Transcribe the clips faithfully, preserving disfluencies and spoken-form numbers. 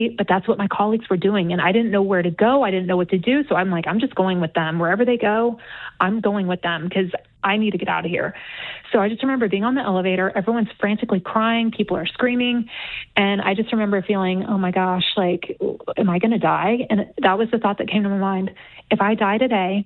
but that's what my colleagues were doing. And I didn't know where to go. I didn't know what to do. So I'm like, I'm just going with them. Wherever they go, I'm going with them because I need to get out of here. So I just remember being on the elevator. Everyone's frantically crying. People are screaming. And I just remember feeling, oh my gosh, like, am I going to die? And that was the thought that came to my mind. If I die today,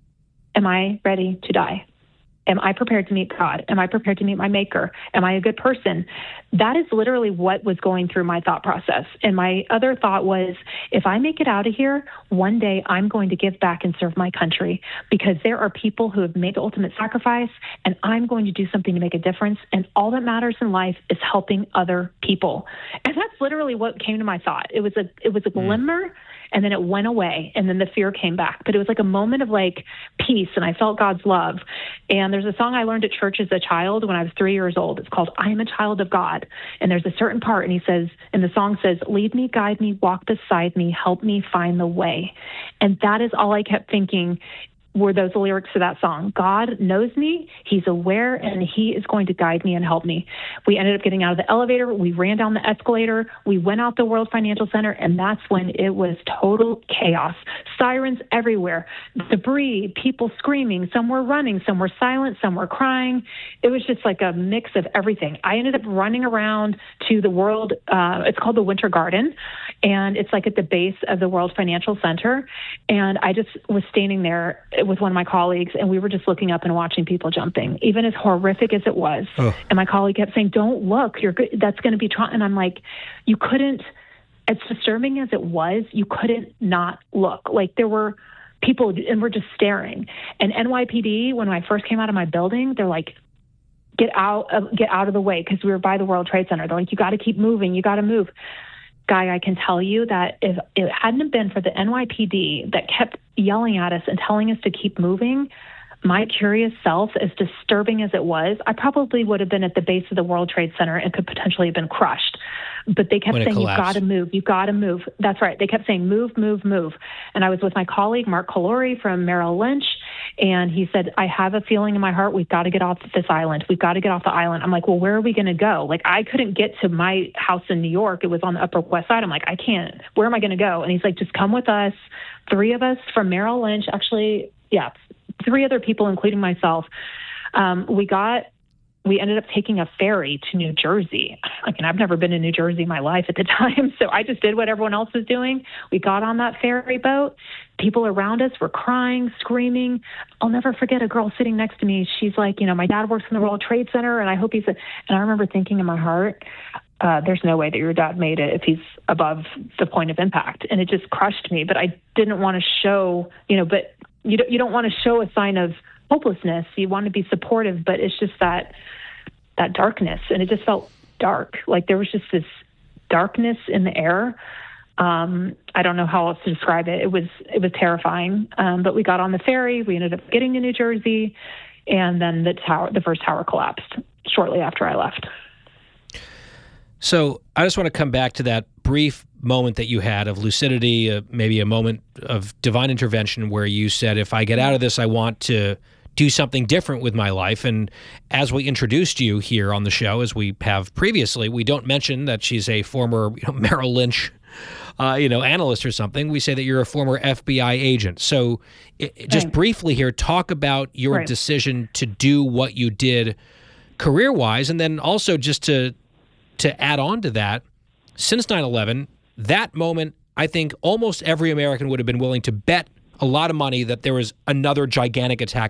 am I ready to die? Am I prepared to meet God? Am I prepared to meet my maker? Am I a good person? That is literally what was going through my thought process. And my other thought was, if I make it out of here, one day I'm going to give back and serve my country because there are people who have made the ultimate sacrifice and I'm going to do something to make a difference. And all that matters in life is helping other people. And that's literally what came to my thought. It was a, it was a glimmer. Mm. And then it went away, and then the fear came back. But it was like a moment of like peace, and I felt God's love. And there's a song I learned at church as a child when I was three years old. It's called I Am a Child of God. And there's a certain part, and he says, and the song says, lead me, guide me, walk beside me, help me find the way. And that is all I kept thinking were those lyrics to that song. God knows me, he's aware, and he is going to guide me and help me. We ended up getting out of the elevator, we ran down the escalator, we went out the World Financial Center, and that's when it was total chaos. Sirens everywhere, debris, people screaming, some were running, some were silent, some were crying. It was just like a mix of everything. I ended up running around to the World, uh, it's called the Winter Garden, and it's like at the base of the World Financial Center, and I just was standing there with one of my colleagues, and we were just looking up and watching people jumping, even as horrific as it was. Oh. And my colleague kept saying, don't look, you're good. That's going to be trying. And I'm like, you couldn't, as disturbing as it was, you couldn't not look. Like there were people and we're just staring. And N Y P D, when I first came out of my building, they're like, get out of, get out of the way. Cause we were by the World Trade Center. They're like, you got to keep moving. You got to move. Guy, I can tell you that if it hadn't been for the N Y P D that kept yelling at us and telling us to keep moving, my curious self, as disturbing as it was, I probably would have been at the base of the World Trade Center and could potentially have been crushed. But they kept saying, you've got to move, you've got to move. That's right. They kept saying, move, move, move. And I was with my colleague, Mark Calori from Merrill Lynch, and he said, I have a feeling in my heart, we've got to get off this island. We've got to get off the island. I'm like, well, where are we going to go? Like, I couldn't get to my house in New York. It was on the Upper West Side. I'm like, I can't. Where am I going to go? And he's like, just come with us. Three of us from Merrill Lynch, actually, yeah, three other people, including myself. Um, we got We ended up taking a ferry to New Jersey. I mean, I've never been in New Jersey in my life at the time, so I just did what everyone else was doing. We got on that ferry boat. People around us were crying, screaming. I'll never forget a girl sitting next to me. She's like, you know, my dad works in the World Trade Center, and I hope he's a... And I remember thinking in my heart, uh, there's no way that your dad made it if he's above the point of impact. And it just crushed me, but I didn't want to show, you know, but you don't, you don't want to show a sign of hopelessness. You want to be supportive, but it's just that that darkness, and it just felt dark. Like there was just this darkness in the air. Um, I don't know how else to describe it. It was it was terrifying. Um, but we got on the ferry. We ended up getting to New Jersey, and then the tower, the first tower, collapsed shortly after I left. So I just want to come back to that brief moment that you had of lucidity, uh, maybe a moment of divine intervention where you said, if I get out of this, I want to do something different with my life. And as we introduced you here on the show, as we have previously, we don't mention that she's a former you know, Merrill Lynch uh, you know, analyst or something. We say that you're a former F B I agent. So it, just briefly here, talk about your right. decision to do what you did career-wise, and then also just to to add on to that, since nine eleven, that moment, I think almost every American would have been willing to bet a lot of money that there was another gigantic attack